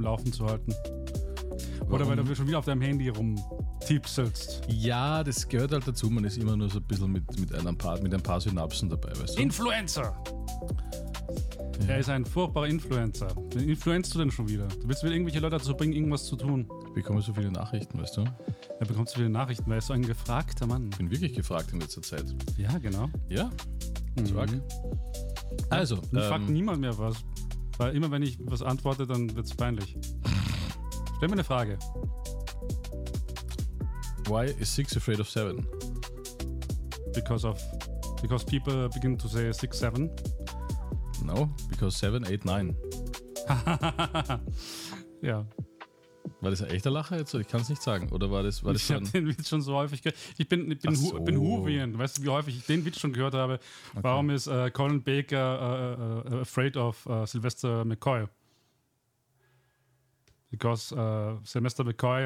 Laufen zu halten. Oder weil du schon wieder auf deinem Handy rumtippselst. Ja, das gehört halt dazu. Man ist immer nur so ein bisschen mit ein paar Synapsen dabei, weißt du? Influencer! Ja. Er ist ein furchtbarer Influencer. Wen influenzt du denn schon wieder? Du willst wieder irgendwelche Leute dazu bringen, irgendwas zu tun. Ich bekomme so viele Nachrichten, weißt du? Er bekommt so viele Nachrichten, weil er ist so ein gefragter Mann. Ich bin wirklich gefragt in letzter Zeit. Ja, genau. Ja? Stark. Also, mir fragt niemand mehr was. Weil immer wenn ich was antworte, dann wird es peinlich. Stell mir eine Frage. Why is 6 afraid of 7? Because people begin to say 6, 7. No, because 7, 8, 9. Ja. War das ein echter Lacher jetzt? Ich kann es nicht sagen. Oder war das ich habe den Witz schon so häufig gehört. Ich bin Whovian. Weißt du, wie häufig ich den Witz schon gehört habe? Okay. Warum ist Colin Baker afraid of Sylvester McCoy? Because Sylvester McCoy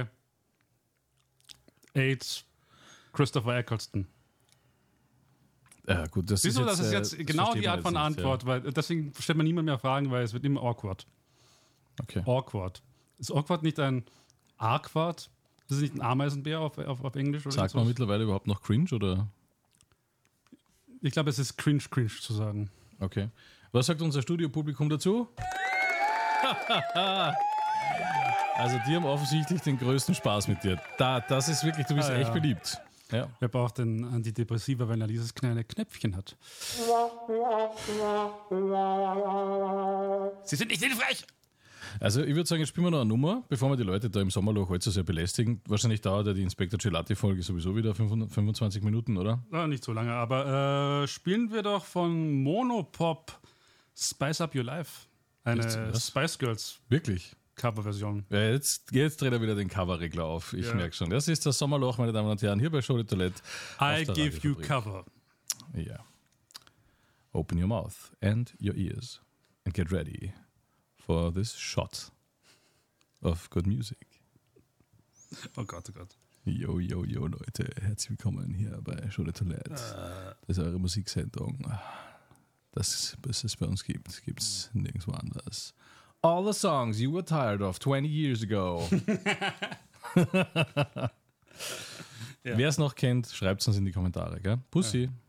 ate Christopher Eccleston. Ja, gut, das Siehst du, ist das ist jetzt genau die Art von Antwort, weil deswegen stellt man niemand mehr Fragen, weil es wird immer awkward. Okay. Awkward. Ist awkward nicht ein Arquard? Das ist nicht ein Ameisenbär auf Englisch? Oder sagt man mittlerweile überhaupt noch cringe, oder? Ich glaube, es ist cringe zu sagen. Okay. Was sagt unser Studiopublikum dazu? Also die haben offensichtlich den größten Spaß mit dir. Das ist wirklich, du bist echt beliebt. Ja. Wer braucht denn Antidepressiva, wenn er dieses kleine Knöpfchen hat? Sie sind nicht hilfreich! Also ich würde sagen, jetzt spielen wir noch eine Nummer, bevor wir die Leute da im Sommerloch heute so sehr belästigen. Wahrscheinlich dauert ja die Inspector Gelati-Folge sowieso wieder 25 Minuten, oder? Ja, nicht so lange, aber spielen wir doch von Monopop Spice Up Your Life. Eine Spice Girls. Wirklich? Coverversion. Ja, jetzt dreht er wieder den Coverregler auf. Ich merke schon. Das ist das Sommerloch, meine Damen und Herren, hier bei Show de Toilette. I give you cover. Ja. Open your mouth and your ears and get ready for this shot of good music. Oh Gott, oh Gott. Yo, Leute. Herzlich willkommen hier bei Show de Toilette. Das ist eure Musiksendung. Das, was es bei uns gibt es nirgendwo anders. All the songs you were tired of 20 years ago. Wer es noch kennt, schreibt es uns in die Kommentare. Gell? Pussy. Ja.